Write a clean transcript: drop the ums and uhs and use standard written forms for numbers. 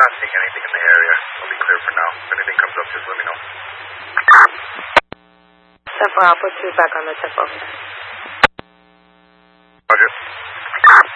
not seeing anything in the area. I'll be clear for now. If anything comes up, just let me know. 10-4 Alpha 2 back on the tip-off.